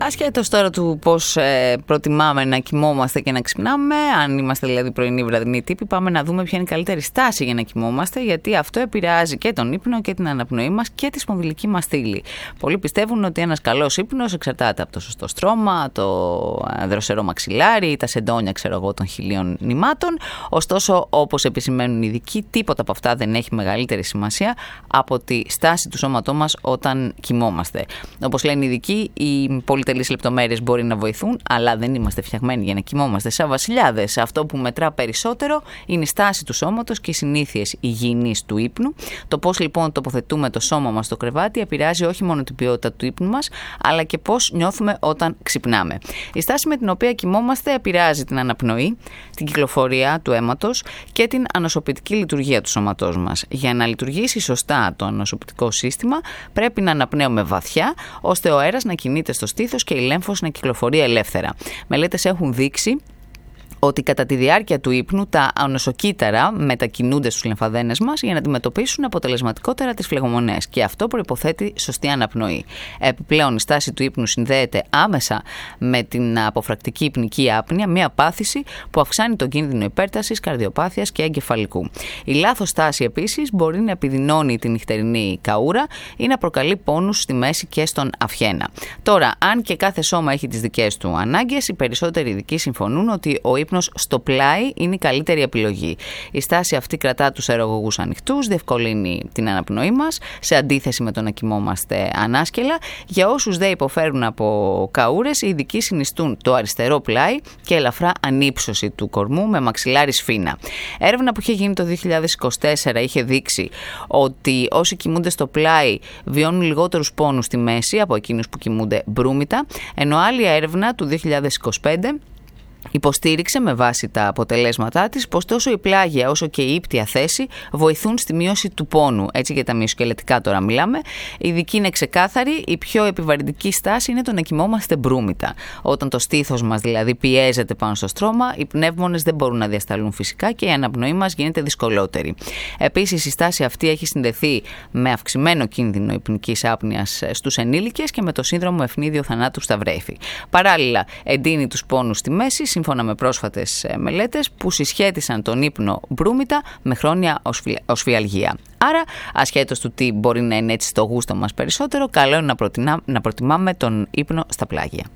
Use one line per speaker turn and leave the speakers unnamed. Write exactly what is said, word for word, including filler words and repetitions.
Ασχέτως τώρα του πώς ε, προτιμάμε να κοιμόμαστε και να ξυπνάμε, αν είμαστε δηλαδή πρωινοί βραδινοί τύποι, πάμε να δούμε ποια είναι η καλύτερη στάση για να κοιμόμαστε, γιατί αυτό επηρεάζει και τον ύπνο και την αναπνοή μας και τη σπονδυλική μας στήλη. Πολλοί πιστεύουν ότι ένας καλός ύπνος εξαρτάται από το σωστό στρώμα, το δροσερό μαξιλάρι, τα σεντόνια ξέρω εγώ, των χιλίων νημάτων. Ωστόσο, όπως επισημαίνουν οι ειδικοί, τίποτα από αυτά δεν έχει μεγαλύτερη σημασία από τη στάση του σώματός μας όταν κοιμόμαστε. Όπως λένε οι ειδικοί, οι πολυτελείς λεπτομέρειες μπορεί να βοηθούν, αλλά δεν είμαστε φτιαγμένοι για να κοιμόμαστε σαν βασιλιάδες. Αυτό που μετρά περισσότερο είναι η στάση του σώματος και οι συνήθειες υγιεινής του ύπνου. Το πώς λοιπόν τοποθετούμε το σώμα μας στο κρεβάτι επηρεάζει όχι μόνο την ποιότητα του ύπνου μας, αλλά και πώς νιώθουμε όταν ξυπνάμε. Η στάση με την οποία κοιμόμαστε επηρεάζει την αναπνοή, την κυκλοφορία του αίματος και την ανοσοποιητική λειτουργία του σώματός μας. Για να λειτουργήσει σωστά το ανοσοποιητικό σύστημα, πρέπει να αναπνέουμε βαθιά, ώστε ο αέρας να κινείται στο στήθος και η λέμφος να κυκλοφορεί ελεύθερα. Μελέτες έχουν δείξει ότι κατά τη διάρκεια του ύπνου τα ανοσοκύτταρα μετακινούνται στους λεμφαδένες μας για να αντιμετωπίσουν αποτελεσματικότερα τις φλεγμονές, και αυτό προϋποθέτει σωστή αναπνοή. Επιπλέον, η στάση του ύπνου συνδέεται άμεσα με την αποφρακτική υπνική άπνοια, μια πάθηση που αυξάνει τον κίνδυνο υπέρτασης, καρδιοπάθειας και εγκεφαλικού. Η λάθος στάση επίσης μπορεί να επιδεινώνει την νυχτερινή καούρα ή να προκαλεί πόνους στη μέση και στον αυχένα. Τώρα, αν και κάθε σώμα έχει τις δικές του ανάγκες, οι περισσότεροι ειδικοί συμφωνούν ότι ο ύπνος στο πλάι είναι η καλύτερη επιλογή. Η στάση αυτή κρατά τους αερογωγούς ανοιχτούς, διευκολύνει την αναπνοή μας, σε αντίθεση με το να κοιμόμαστε ανάσκελα. Για όσους δεν υποφέρουν από καούρες, οι ειδικοί συνιστούν το αριστερό πλάι και ελαφρά ανύψωση του κορμού με μαξιλάρι σφίνα. Έρευνα που είχε γίνει το δύο χιλιάδες είκοσι τέσσερα είχε δείξει ότι όσοι κοιμούνται στο πλάι βιώνουν λιγότερους πόνους στη μέση από εκείνους που κοιμούνται μπρούμητα, ενώ άλλη έρευνα του δύο χιλιάδες είκοσι πέντε υποστήριξε με βάση τα αποτελέσματά της πως τόσο η πλάγια όσο και η ύπτια θέση βοηθούν στη μείωση του πόνου. Έτσι, για τα μυοσκελετικά τώρα μιλάμε. Η ειδική είναι ξεκάθαρη. Η πιο επιβαρυντική στάση είναι το να κοιμόμαστε μπρούμητα. Όταν το στήθος μας δηλαδή πιέζεται πάνω στο στρώμα, οι πνεύμονες δεν μπορούν να διασταλούν φυσικά και η αναπνοή μας γίνεται δυσκολότερη. Επίσης, η στάση αυτή έχει συνδεθεί με αυξημένο κίνδυνο υπνικής άπνοιας στους ενήλικες και με το σύνδρομο ευνίδιο θανάτου στα βρέφη. Παράλληλα, εντείνει τους πόνους στη μέση, σύμφωνα με πρόσφατες μελέτες που συσχέτισαν τον ύπνο μπρούμητα με χρόνια οσφιαλγία. Άρα, ασχέτως του τι μπορεί να είναι έτσι στο γούστο μας περισσότερο, καλό είναι να, προτιμά, να προτιμάμε τον ύπνο στα πλάγια.